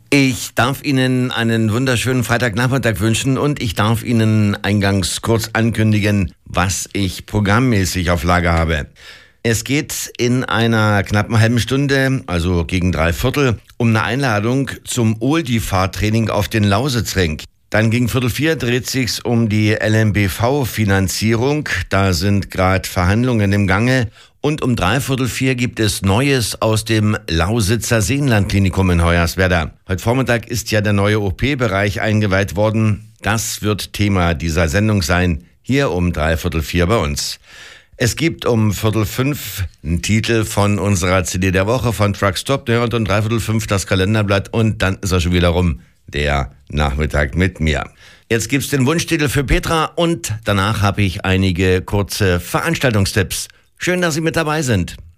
Ich darf Ihnen einen wunderschönen Freitagnachmittag wünschen und ich darf Ihnen eingangs kurz ankündigen, was ich programmmäßig auf Lager habe. Es geht in einer knappen halben Stunde, also gegen 3/4, um eine Einladung zum Oldie-Fahrtraining auf den Lausitzring. Dann gegen 3:45 dreht sich's um die LMBV-Finanzierung. Da sind gerade Verhandlungen im Gange. Und um 3:45 gibt es Neues aus dem Lausitzer Seenlandklinikum in Hoyerswerda. Heute Vormittag ist ja der neue OP-Bereich eingeweiht worden. Das wird Thema dieser Sendung sein, hier um 3:45 bei uns. Es gibt um 4:45 einen Titel von unserer CD der Woche von Truckstop, und um 3:45 das Kalenderblatt und dann ist er schon wieder rum, der Nachmittag mit mir. Jetzt gibt's den Wunschtitel für Petra und danach habe ich einige kurze Veranstaltungstipps. Schön, dass Sie mit dabei sind.